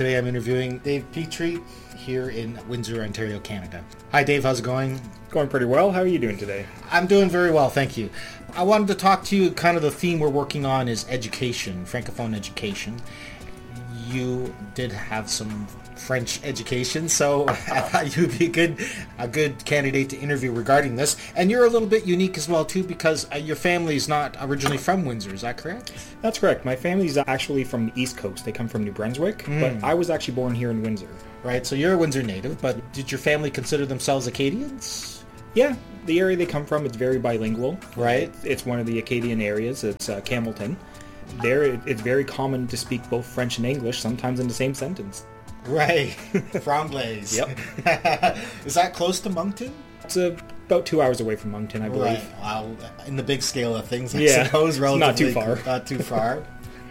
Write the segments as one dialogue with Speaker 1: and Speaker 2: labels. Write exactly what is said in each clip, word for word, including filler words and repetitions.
Speaker 1: Today I'm interviewing Dave Petrie here in Windsor, Ontario, Canada. Hi Dave, how's it going?
Speaker 2: Going pretty well. How are you doing today?
Speaker 1: I'm doing very well, thank you. I wanted to talk to you, kind of the theme we're working on is education, Francophone education. You did have some French education, so I thought you'd be a good, a good candidate to interview regarding this. And you're a little bit unique as well, too, because uh, your family's not originally from Windsor, is that correct?
Speaker 2: That's correct. My family's actually from the East Coast. They come from New Brunswick, mm. but I was actually born here in Windsor.
Speaker 1: Right, so you're a Windsor native, but did your family consider themselves Acadians?
Speaker 2: Yeah, the area they come from, it's very bilingual.
Speaker 1: Right.
Speaker 2: It's, it's one of the Acadian areas. It's uh, Campbellton. There, it, it's very common to speak both French and English, sometimes in the same sentence.
Speaker 1: Right. Franglaise.
Speaker 2: Yep.
Speaker 1: Is that close to Moncton?
Speaker 2: It's uh, about two hours away from Moncton, I believe.
Speaker 1: Right. Wow. In the big scale of things, I
Speaker 2: yeah,
Speaker 1: suppose, relatively.
Speaker 2: Not too far.
Speaker 1: Not too far.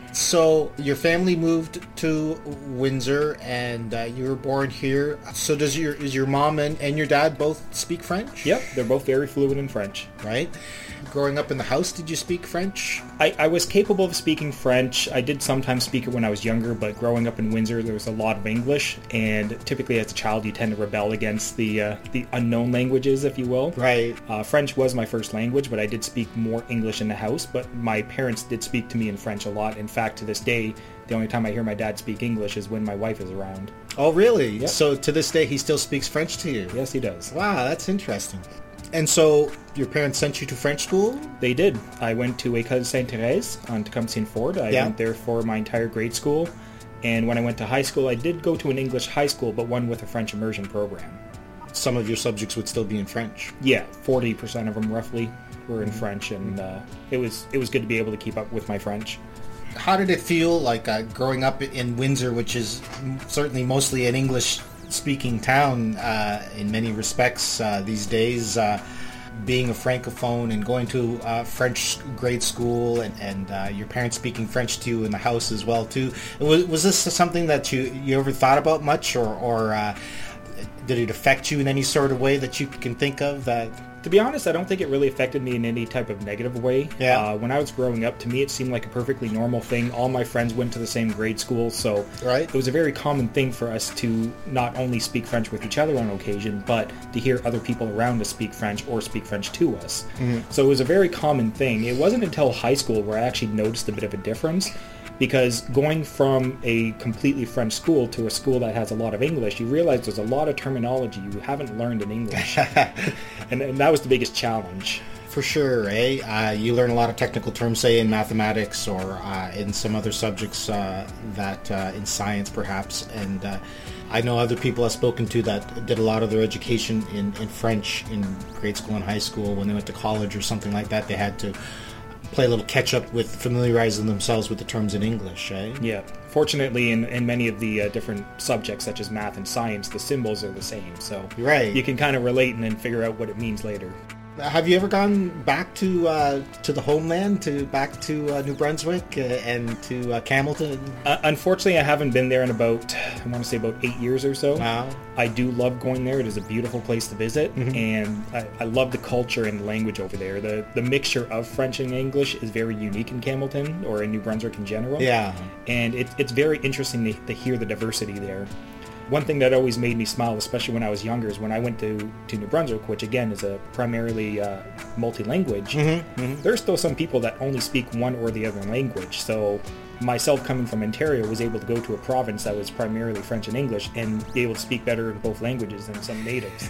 Speaker 1: So your family moved to Windsor, and uh, you were born here. So does your is your mom and, and your dad both speak French?
Speaker 2: Yep, they're both very fluent in French.
Speaker 1: Right. Growing up in the house, did you speak French?
Speaker 2: I, I was capable of speaking French. I did sometimes speak it when I was younger, but growing up in Windsor, there was a lot of English, and typically as a child, you tend to rebel against the uh, the unknown languages, if you will.
Speaker 1: Right.
Speaker 2: Uh, French was my first language, but I did speak more English in the house, but my parents did speak to me in French a lot. In fact, to this day, the only time I hear my dad speak English is when my wife is around.
Speaker 1: Oh, really?
Speaker 2: Yep.
Speaker 1: So to this day, he still speaks French to you?
Speaker 2: Yes, he does.
Speaker 1: Wow, that's interesting. And so your parents sent you to French school?
Speaker 2: They did. I went to École Sainte-Thérèse on Tecumseh-Ford. I
Speaker 1: yeah.
Speaker 2: went there for my entire grade school. And when I went to high school, I did go to an English high school, but one with a French immersion program.
Speaker 1: Some of your subjects would still be in French?
Speaker 2: Yeah, forty percent of them roughly were in mm-hmm. French, and uh, it was it was good to be able to keep up with my French.
Speaker 1: How did it feel like uh, growing up in Windsor, which is certainly mostly an English-speaking town uh, in many respects uh, these days, uh, being a Francophone and going to uh, French grade school and, and uh, your parents speaking French to you in the house as well, too. Was, was this something that you, you ever thought about much, or, or uh, did it affect you in any sort of way that you can think of? That
Speaker 2: To be honest, I don't think it really affected me in any type of negative way.
Speaker 1: Yeah.
Speaker 2: Uh, when I was growing up, to me, it seemed like a perfectly normal thing. All my friends went to the same grade school, so
Speaker 1: right.
Speaker 2: it was a very common thing for us to not only speak French with each other on occasion, but to hear other people around us speak French or speak French to us. Mm-hmm. So it was a very common thing. It wasn't until high school where I actually noticed a bit of a difference. Because going from a completely French school to a school that has a lot of English, you realize there's a lot of terminology you haven't learned in English. and, and that was the biggest challenge.
Speaker 1: For sure, eh? Uh, you learn a lot of technical terms, say, in mathematics or uh, in some other subjects uh, that, uh, in science perhaps. And uh, I know other people I've spoken to that did a lot of their education in, in French in grade school and high school. When they went to college or something like that, they had to play a little catch-up with familiarizing themselves with the terms in English, eh?
Speaker 2: Yeah. Fortunately, in, in many of the uh, different subjects, such as math and science, the symbols are the same, so
Speaker 1: right.
Speaker 2: you can kind of relate and then figure out what it means later.
Speaker 1: Have you ever gone back to uh, to the homeland, to back to uh, New Brunswick uh, and to uh, Campbellton?
Speaker 2: Uh, unfortunately, I haven't been there in about, I want to say about eight years or so.
Speaker 1: Wow.
Speaker 2: I do love going there. It is a beautiful place to visit, mm-hmm. and I, I love the culture and language over there. The the mixture of French and English is very unique in Campbellton, or in New Brunswick in general.
Speaker 1: Yeah.
Speaker 2: And it, it's very interesting to, to hear the diversity there. One thing that always made me smile, especially when I was younger, is when I went to, to New Brunswick, which again is a primarily uh, multi-language,
Speaker 1: mm-hmm, mm-hmm.
Speaker 2: there's still some people that only speak one or the other language. So myself, coming from Ontario, was able to go to a province that was primarily French and English and be able to speak better in both languages than some natives.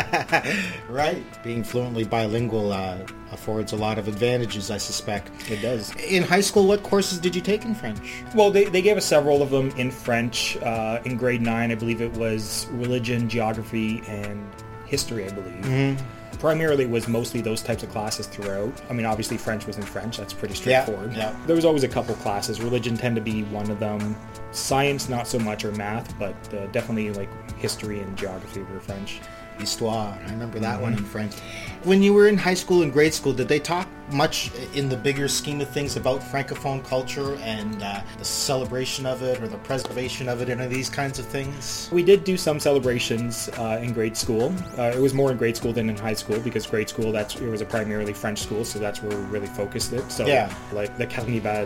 Speaker 1: Right. Being fluently bilingual uh, affords a lot of advantages, I suspect.
Speaker 2: It does.
Speaker 1: In high school, what courses did you take in French?
Speaker 2: Well, they, they gave us several of them in French. Uh, in grade nine, I believe it was religion, geography, and history, I believe.
Speaker 1: Mm-hmm.
Speaker 2: Primarily, it was mostly those types of classes throughout. I mean, obviously, French was in French. That's pretty straightforward.
Speaker 1: Yeah, yeah.
Speaker 2: There was always a couple classes. Religion tended to be one of them. Science, not so much, or math, but uh, definitely like history and geography were French.
Speaker 1: Histoire. I remember that mm-hmm. one in French. When you were in high school and grade school, did they talk much in the bigger scheme of things about Francophone culture and uh, the celebration of it or the preservation of it and these kinds of things?
Speaker 2: We did do some celebrations uh, in grade school. Uh, it was more in grade school than in high school because grade school, that's it was a primarily French school, so that's where we really focused it. So
Speaker 1: yeah.
Speaker 2: like the Carnival,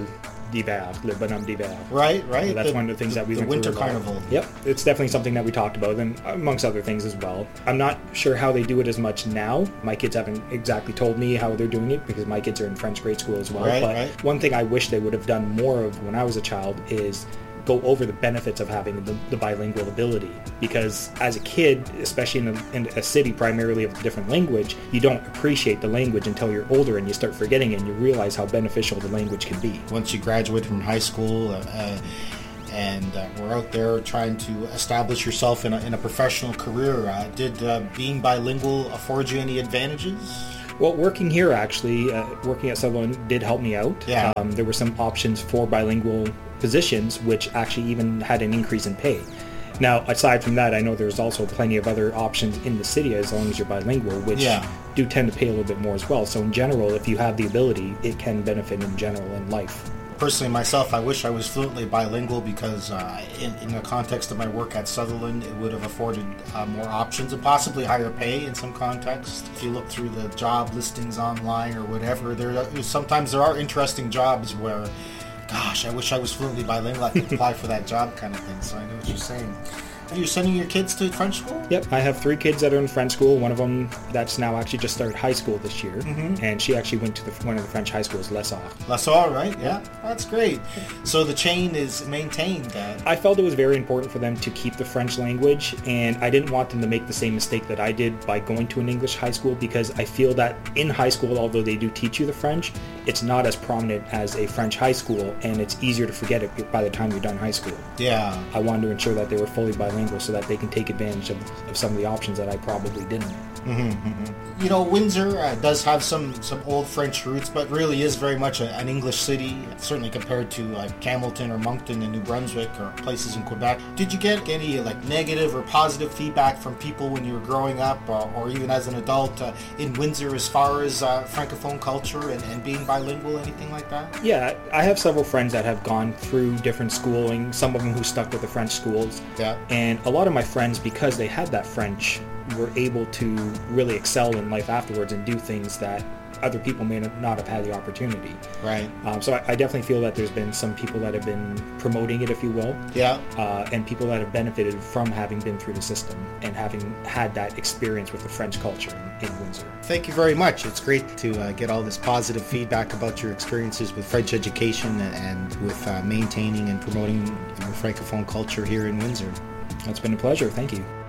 Speaker 2: d'hiver, le bonhomme d'hiver.
Speaker 1: Right, right.
Speaker 2: So that's
Speaker 1: the,
Speaker 2: one of the things
Speaker 1: the,
Speaker 2: that we
Speaker 1: the
Speaker 2: went
Speaker 1: winter
Speaker 2: through a lot.
Speaker 1: carnival.
Speaker 2: Yep, it's definitely something that we talked about, and amongst other things as well. I'm not sure how they do it as much now. My kids haven't exactly told me how they're doing it because my kids are in French grade school as well.
Speaker 1: Right,
Speaker 2: but
Speaker 1: right.
Speaker 2: one thing I wish they would have done more of when I was a child is go over the benefits of having the, the bilingual ability, because as a kid, especially in a, in a city primarily of a different language, you don't appreciate the language until you're older and you start forgetting it and you realize how beneficial the language can be.
Speaker 1: Once you graduate from high school, uh, uh, and uh, we're out there trying to establish yourself in a, in a professional career, uh, did uh, being bilingual afford you any advantages?
Speaker 2: Well, working here actually, uh, working at Sutherland did help me out.
Speaker 1: Yeah.
Speaker 2: Um, there were some options for bilingual positions which actually even had an increase in pay. Now, aside from that, I know there's also plenty of other options in the city as long as you're bilingual, which
Speaker 1: Yeah.
Speaker 2: do tend to pay a little bit more as well. So in general, if you have the ability, it can benefit in general in life.
Speaker 1: Personally, myself, I wish I was fluently bilingual because uh, in, in the context of my work at Sutherland, it would have afforded uh, more options and possibly higher pay in some context. If you look through the job listings online or whatever, there are, sometimes there are interesting jobs where, gosh, I wish I was fluently bilingual. I could apply for that job kind of thing. So I know what you're saying. You're sending your kids to French school?
Speaker 2: Yep, I have three kids that are in French school. One of them that's now actually just started high school this year,
Speaker 1: Mm-hmm.
Speaker 2: and she actually went to the, one of the French high schools, Les Arts.
Speaker 1: Lasalle, right? Yeah, that's great. So the chain is maintained. Uh,
Speaker 2: I felt it was very important for them to keep the French language, and I didn't want them to make the same mistake that I did by going to an English high school, because I feel that in high school, although they do teach you the French, it's not as prominent as a French high school, and it's easier to forget it by the time you're done high school.
Speaker 1: yeah.
Speaker 2: I wanted to ensure that they were fully bilingual so that they can take advantage of, of some of the options that I probably didn't.
Speaker 1: You know, Windsor uh, does have some, some old French roots, but really is very much a, an English city, certainly compared to like Hamilton or Moncton in New Brunswick or places in Quebec. Did you get any like negative or positive feedback from people when you were growing up, uh, or even as an adult uh, in Windsor, as far as uh, Francophone culture and, and being bilingual, anything like that?
Speaker 2: Yeah, I have several friends that have gone through different schooling, some of them who stuck with the French schools.
Speaker 1: Yeah.
Speaker 2: And a lot of my friends, because they had that French, were able to really excel in life afterwards and do things that other people may not have had the opportunity.
Speaker 1: Right.
Speaker 2: Um, so I, I definitely feel that there's been some people that have been promoting it, if you will,
Speaker 1: Yeah.
Speaker 2: uh, and people that have benefited from having been through the system and having had that experience with the French culture in, in Windsor.
Speaker 1: Thank you very much. It's great to uh, get all this positive feedback about your experiences with French education and, and with uh, maintaining and promoting the Francophone culture here in Windsor.
Speaker 2: It's been a pleasure. Thank you.